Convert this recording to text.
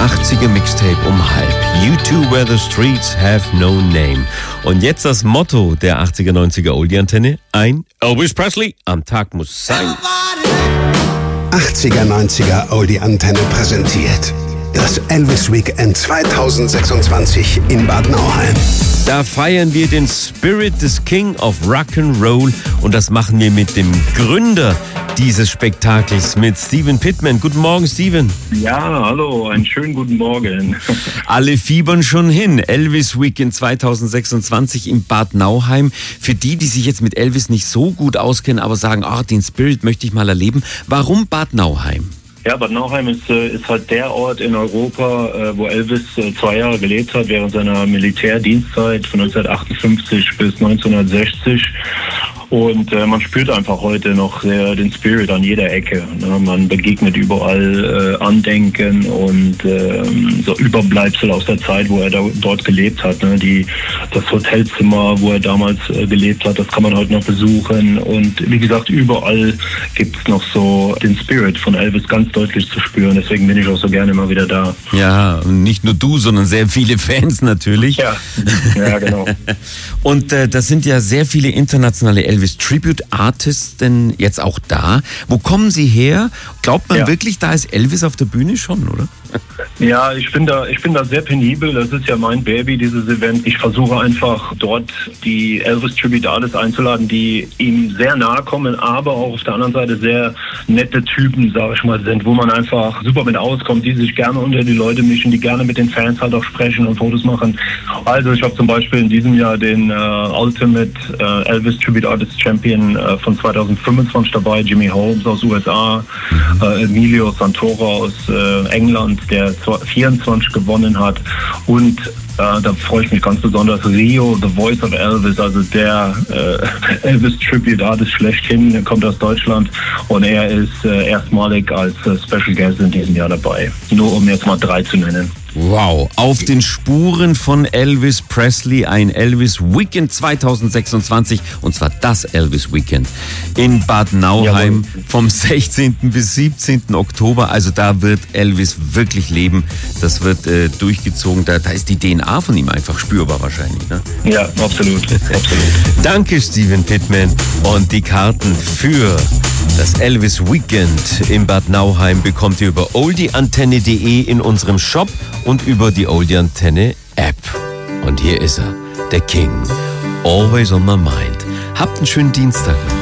80er Mixtape um halb. U2 Where the Streets Have No Name. Und jetzt das Motto der 80er, 90er Oldie-Antenne. Ein Elvis Presley am Tag muss sein. 80er, 90er Oldie-Antenne präsentiert das Elvis Weekend 2026 in Bad Nauheim. Da feiern wir den Spirit des King of Rock'n'Roll und das machen wir mit dem Gründer dieses Spektakels, mit Steven Pittman. Guten Morgen, Steven. Ja, hallo, einen schönen guten Morgen. Alle fiebern schon hin. Elvis Weekend 2026 in Bad Nauheim. Für die sich jetzt mit Elvis nicht so gut auskennen, aber sagen, den Spirit möchte ich mal erleben. Warum Bad Nauheim? Ja, Bad Nauheim ist halt der Ort in Europa, wo Elvis 2 Jahre gelebt hat, während seiner Militärdienstzeit von 1958 bis 1960. Und man spürt einfach heute noch den Spirit an jeder Ecke. Ne? Man begegnet überall Andenken und so Überbleibsel aus der Zeit, wo er dort gelebt hat. Ne? Das Hotelzimmer, wo er damals gelebt hat, das kann man heute noch besuchen. Und wie gesagt, überall gibt es noch so den Spirit von Elvis ganz deutlich zu spüren. Deswegen bin ich auch so gerne immer wieder da. Ja, und nicht nur du, sondern sehr viele Fans natürlich. Ja genau. Und das sind ja sehr viele internationale Elvis Tribute Artists denn jetzt auch da. Wo kommen sie her? Glaubt man wirklich, da ist Elvis auf der Bühne schon, oder? Ja, ich bin da sehr penibel. Das ist ja mein Baby, dieses Event. Ich versuche einfach dort die Elvis Tribute Artists einzuladen, die ihm sehr nahe kommen, aber auch auf der anderen Seite sehr nette Typen, sage ich mal, sind, wo man einfach super mit auskommt, die sich gerne unter die Leute mischen, die gerne mit den Fans halt auch sprechen und Fotos machen. Also ich habe zum Beispiel in diesem Jahr den Ultimate Elvis Tribute Artist Champion von 2025 dabei, Jimmy Holmes aus USA, Emilio Santoro aus England, der 24 gewonnen hat, und da freue ich mich ganz besonders, Rio, The Voice of Elvis, also der Elvis Tribute Artist schlechthin, der kommt aus Deutschland und er ist erstmalig als Special Guest in diesem Jahr dabei. Nur um jetzt mal 3 zu nennen. Wow, auf den Spuren von Elvis Presley, ein Elvis Weekend 2026, und zwar das Elvis Weekend in Bad Nauheim vom 16. bis 17. Oktober. Also da wird Elvis wirklich leben. Das wird durchgezogen. Da ist die DNA von ihm einfach spürbar wahrscheinlich. Ne? Ja, absolut. Danke, Steven Pittman. Und die Karten für das Elvis Weekend in Bad Nauheim bekommt ihr über oldieantenne.de in unserem Shop und über die Oldie Antenne App. Und hier ist er, der King. Always on my mind. Habt einen schönen Dienstag.